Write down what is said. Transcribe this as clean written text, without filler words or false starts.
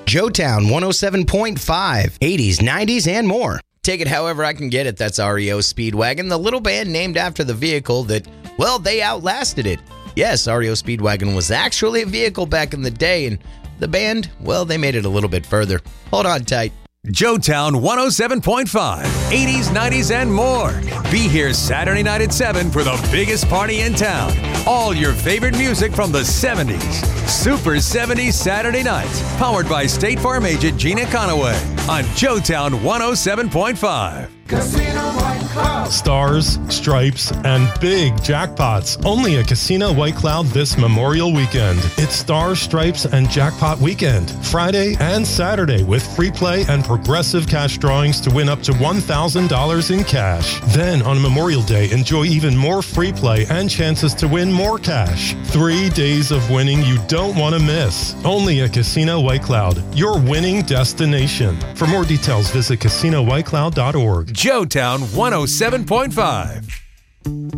Joetown 107.5, 80s, 90s, and more. Take it however I can get it. That's REO Speedwagon, the little band named after the vehicle that, well, they outlasted it. Yes, REO Speedwagon was actually a vehicle back in the day, and the band, well, they made it a little bit further. Hold on tight. Joetown 107.5, 80s, 90s, and more. Be here Saturday night at 7 for the biggest party in town. All your favorite music from the 70s. Super 70s Saturday nights. Powered by State Farm agent Gina Conaway on Joetown 107.5. Casino White Cloud. Stars, stripes, and big jackpots. Only at Casino White Cloud this Memorial Weekend. It's Stars, Stripes, and Jackpot Weekend. Friday and Saturday with free play and progressive cash drawings to win up to $1,000 in cash. Then on Memorial Day, enjoy even more free play and chances to win more cash. 3 days of winning you don't want to miss. Only at Casino White Cloud, your winning destination. For more details, visit CasinoWhiteCloud.org. Joetown 107.5.